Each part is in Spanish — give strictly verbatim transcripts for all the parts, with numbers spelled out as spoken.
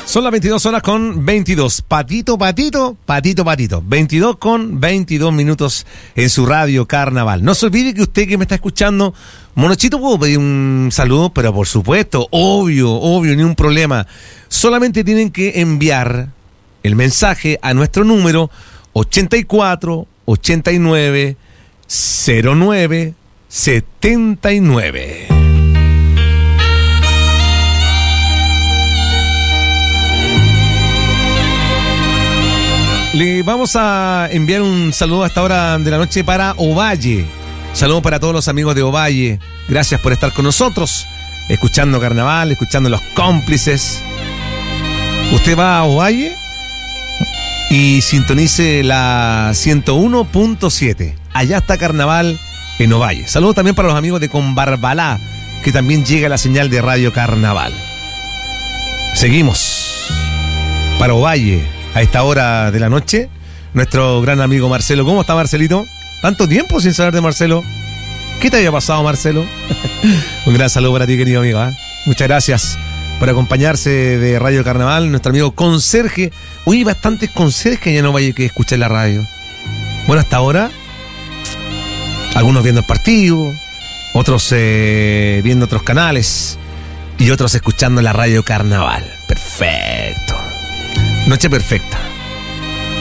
Son las veintidós horas con veintidós. Patito, patito, patito, patito. veintidós con veintidós minutos en su radio Carnaval. No se olvide que usted que me está escuchando, Monochito, puedo pedir un saludo, pero por supuesto, obvio, obvio, ni un problema. Solamente tienen que enviar el mensaje a nuestro número ochenta y cuatro, ochenta y nueve, cero nueve, setenta y nueve. Le vamos a enviar un saludo a esta hora de la noche para Ovalle. Saludos para todos los amigos de Ovalle. Gracias por estar con nosotros, escuchando Carnaval, escuchando Los Cómplices. Usted va a Ovalle y sintonice la ciento uno punto siete. Allá está Carnaval en Ovalle. Saludos también para los amigos de Combarbalá, que también llega la señal de Radio Carnaval. Seguimos para Ovalle. A esta hora de la noche, nuestro gran amigo Marcelo. ¿Cómo está, Marcelito? Tanto tiempo sin saber de Marcelo. ¿Qué te había pasado, Marcelo? Un gran saludo para ti, querido amigo, ¿eh? Muchas gracias por acompañarse de Radio Carnaval. Nuestro amigo conserje. Hoy hay bastantes conserjes, ya no vaya que escuchar la radio. Bueno, hasta ahora, algunos viendo el partido, otros eh, viendo otros canales y otros escuchando la Radio Carnaval. Perfecto. Noche perfecta.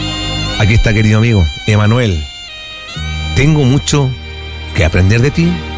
Aquí está, querido amigo Emanuel. Tengo mucho que aprender de ti